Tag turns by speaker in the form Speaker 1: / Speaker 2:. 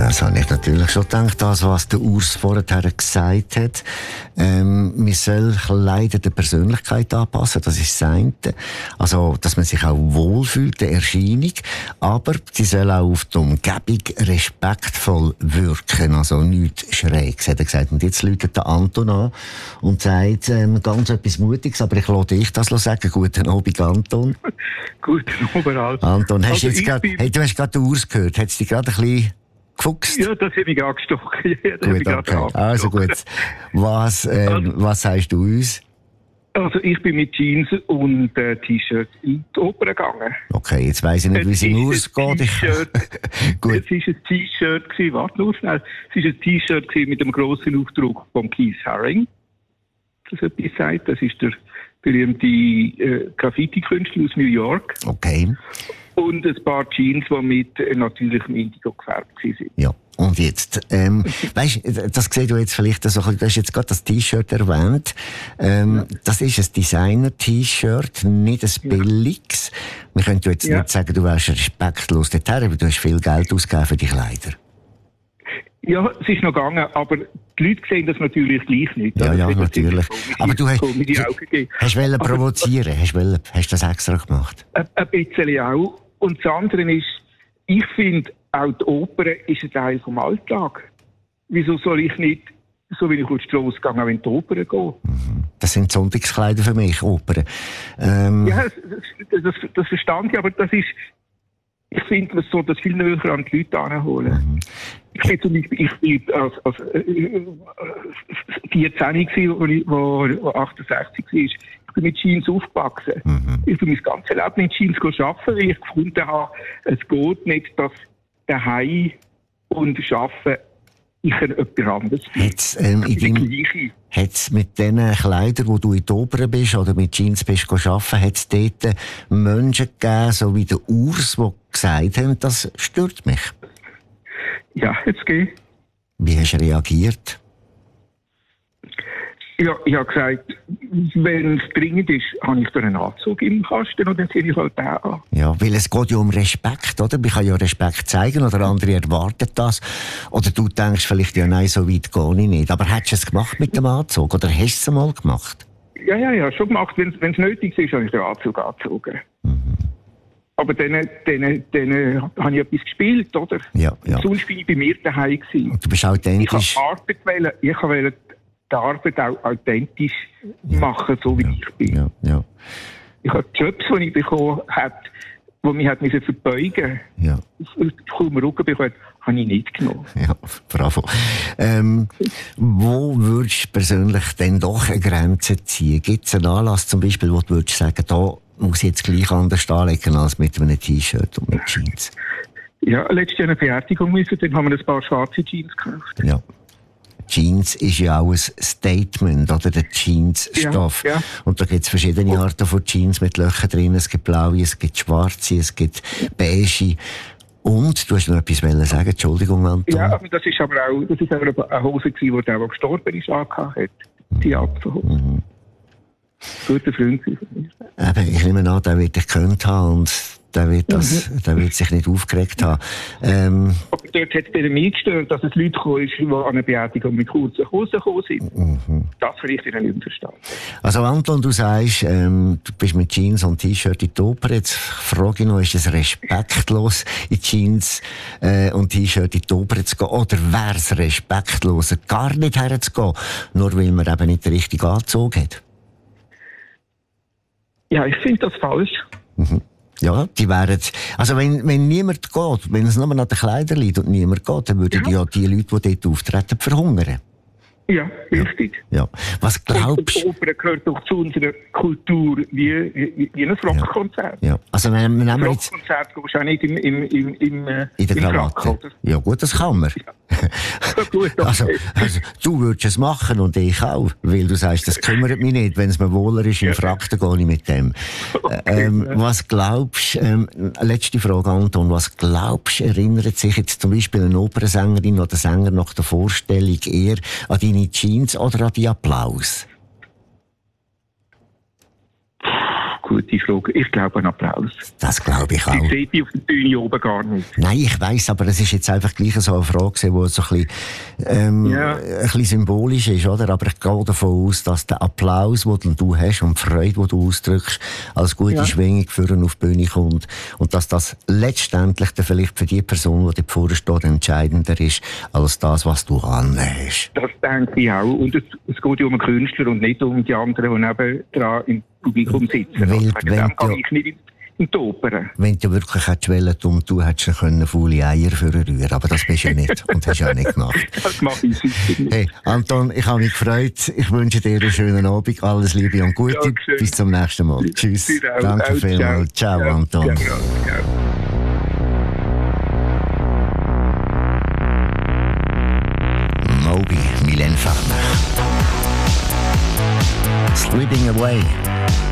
Speaker 1: Das habe ich natürlich schon gedacht, das, was der Urs vorher gesagt hat. Man soll Kleider der Persönlichkeit anpassen, das ist das eine. Also, dass man sich auch wohlfühlt, der Erscheinung. Aber sie soll auch auf die Umgebung respektvoll wirken, also nichts Schräges, hat er gesagt. Und jetzt läutet der Anton an und sagt ganz etwas Mutiges, aber ich lasse dich das sagen. Guten Abend, Anton.
Speaker 2: Guten Abend, Alf.
Speaker 1: Anton, hast du hast gerade den Urs gehört, hat es dich gerade ein bisschen gefuchst?
Speaker 2: Ja, das habe ich angestochen. Ja,
Speaker 1: gut, okay. Also gut. Was sagst du uns?
Speaker 2: Also ich bin mit Jeans und T-Shirt in die Oper gegangen.
Speaker 1: Okay, jetzt weiss ich nicht, wie es im Urs geht.
Speaker 2: Gut. Es war ein T-Shirt, warte nur schnell. Es war ein T-Shirt mit einem grossen Aufdruck von Keith Haring. Das etwas sagt. Das ist der berühmte Graffiti-Künstler aus New York.
Speaker 1: Okay.
Speaker 2: Und ein paar Jeans, die mit natürlichem Indigo gefärbt waren.
Speaker 1: Ja. Und jetzt, weißt, das siehst du jetzt vielleicht so, du hast jetzt gerade das T-Shirt erwähnt. Das ist ein Designer-T-Shirt, nicht ein billiges. Wir können jetzt nicht sagen, du wärst respektlos dorthin, aber du hast viel Geld ausgegeben für die Kleider.
Speaker 2: Ja, es ist noch gegangen, aber die Leute sehen das natürlich gleich nicht.
Speaker 1: Ja, natürlich. Aber du hast wollen provozieren, hast das extra gemacht?
Speaker 2: Ein bisschen auch. Und das andere ist, ich finde, auch die Oper ist ein Teil vom Alltag. Wieso soll ich nicht, so wie ich auf die Strasse gehe, auch in die Oper gehen?
Speaker 1: Das sind Sonntagskleider für mich, Opern.
Speaker 2: Ja, das verstand ich, aber das ist, ich finde, man soll das viel näher an die Leute anholen. Ich bin zum Beispiel, ich bin als 14 wo 68 war. Ich bin mit Jeans aufgewachsen. Ich bin mein ganzes Leben mit Jeans arbeiten, weil ich gefunden habe, es geht nicht, dass daheim und arbeiten ich etwas anderes bin.
Speaker 1: Hat es mit den Kleidern, wo du in die Oper bist oder mit Jeans bist arbeiten, hat es dort Menschen gegeben, so wie der Urs, die gesagt haben, das stört mich?
Speaker 2: Ja, jetzt geht.
Speaker 1: Wie hast du reagiert?
Speaker 2: Ja, ich habe gesagt, wenn es dringend ist, habe ich da einen Anzug im Kasten und dann ziehe ich halt den an.
Speaker 1: Ja, weil es geht ja um Respekt, oder? Man kann ja Respekt zeigen oder andere erwarten das. Oder du denkst vielleicht, ja nein, so weit gehe ich nicht. Aber hast du es gemacht mit dem Anzug oder hast du es mal gemacht?
Speaker 2: Ja, schon gemacht. Wenn es nötig ist, habe ich den Anzug angezogen. Aber dann habe ich etwas gespielt, oder? Ja. Sonst bin ich bei mir daheim gewesen.
Speaker 1: Und du bist authentisch.
Speaker 2: Ich wollte die Arbeit auch authentisch machen, so wie ich bin.
Speaker 1: Ja.
Speaker 2: Ich habe Jobs, die ich bekommen habe, die mich verbeugen musste. Kaum Rücken bekommen, habe ich nicht genommen.
Speaker 1: Ja, bravo. Wo würdest du persönlich denn doch eine Grenze ziehen? Gibt es einen Anlass zum Beispiel, wo du würdest sagen, da muss ich jetzt gleich anders anlegen als mit einem T-Shirt und mit Jeans?
Speaker 2: Ja, letztes Jahr eine Beerdigung müssen, dann haben wir ein paar schwarze Jeans gekauft.
Speaker 1: Ja. Jeans ist ja auch ein Statement, oder? Der Jeansstoff. Ja. Und da gibt es verschiedene Arten von Jeans mit Löchern drin. Es gibt blaue, es gibt schwarze, es gibt beige. Und, du hast noch etwas sagen, Entschuldigung, Anton.
Speaker 2: Ja, aber das ist aber auch eine Hose gewesen, die der, der gestorben ist, angehabt hat. Die Apfelhose. Guter Freund von mir.
Speaker 1: Ich nehme an, der wird dich gekannt haben und der wird sich nicht aufgeregt haben.
Speaker 2: Aber dort hat es mir gestört, dass es Leute gekommen ist, die an einer Beerdigung mit kurzen Hosen gekommen sind. Das vielleicht in einem Verstand.
Speaker 1: Also Anton, du sagst, du bist mit Jeans und T-Shirt in die Oper. Jetzt frage ich noch, ist es respektlos, in Jeans und T-Shirt in die Oper zu gehen? Oder wäre es respektloser, gar nicht herzugehen, nur weil man eben nicht den richtigen Anzug hat?
Speaker 2: Ja, ich finde das falsch.
Speaker 1: Ja, die wären, also wenn niemand geht, wenn es nur an den Kleidern liegt und niemand geht, dann würden ja die Leute, die dort auftreten, verhungern.
Speaker 2: Ja, richtig.
Speaker 1: Ja. Was glaubst du?
Speaker 2: Die Oper gehört doch zu unserer Kultur wie ein Rockkonzert.
Speaker 1: Ja. Also wenn wir nehmen jetzt...
Speaker 2: Rockkonzert gehst du auch nicht in
Speaker 1: der Krawatte. Ja gut, das kann man.
Speaker 2: Ja, gut, okay.
Speaker 1: also, du würdest es machen und ich auch, weil du sagst, das kümmert mich nicht. Wenn es mir wohler ist im Frack, dann gehe ich mit dem. Was glaubst du, letzte Frage, Anton, was glaubst du, erinnert sich jetzt zum Beispiel eine Opernsängerin oder Sänger nach der Vorstellung eher an deine Jeans oder an die Applaus?
Speaker 2: gute Frage. Ich glaube, ein Applaus.
Speaker 1: Das glaube ich auch.
Speaker 2: Ich sehe die auf der Bühne oben gar nicht.
Speaker 1: Nein, ich weiss, aber es ist jetzt einfach gleich so eine Frage, die so ein bisschen symbolisch ist, oder? Aber ich gehe davon aus, dass der Applaus, den du hast und die Freude, die du ausdrückst, als gute Schwingung für auf die Bühne kommt und dass das letztendlich dann vielleicht für die Person, die dir vorne steht, entscheidender ist, als das, was du anhast.
Speaker 2: Das denke ich auch. Und es geht ja um den Künstler und nicht um die anderen, die nebendran im Publikum sitzen. Wegen dem kann ich nicht in die Oper.
Speaker 1: Wenn du wirklich hättest wollen, du hättest können faule Eier rühren, aber das bist du ja nicht und hast ja auch nicht gemacht.
Speaker 2: Das mache ich sicher nicht.
Speaker 1: Hey, Anton, ich habe mich gefreut. Ich wünsche dir einen schönen Abend. Alles Liebe und Gute.
Speaker 2: Dankeschön.
Speaker 1: Bis zum nächsten Mal. Tschüss. Danke vielmals. Ciao, Anton.
Speaker 2: Ciao.
Speaker 1: Moby, Mylène Farmer. Slipping Away.